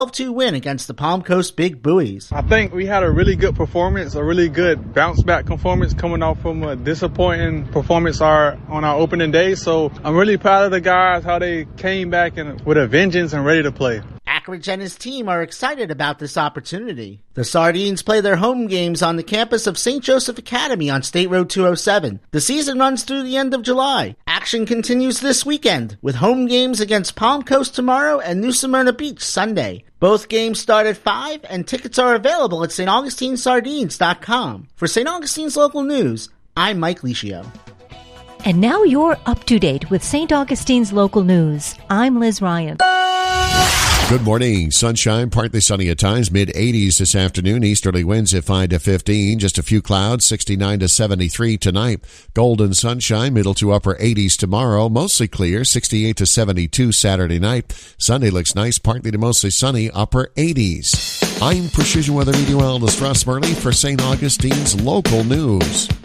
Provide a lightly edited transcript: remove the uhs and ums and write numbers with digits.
12-2 win against the Palm Coast Big Buoys. I think we had a really good performance, a really good bounce-back performance coming off from a disappointing performance on our opening day. So I'm really proud of the guys, how they came back with a vengeance and ready to play. Ackridge and his team are excited about this opportunity. The Sardines play their home games on the campus of St. Joseph Academy on State Road 207. The season runs through the end of July. Action continues this weekend with home games against Palm Coast tomorrow and New Smyrna Beach Sunday. Both games start at 5 and tickets are available at staugustinesardines.com. For St. Augustine's Local News, I'm Mike Licio. And now you're up to date with St. Augustine's Local News. I'm Liz Ryan. Good morning. Sunshine, partly sunny at times, mid-80s this afternoon. Easterly winds at 5 to 15. Just a few clouds, 69 to 73 tonight. Golden sunshine, middle to upper 80s tomorrow. Mostly clear, 68 to 72 Saturday night. Sunday looks nice, partly to mostly sunny, upper 80s. I'm Precision Weather Meteorologist Russ Murley for St. Augustine's Local News.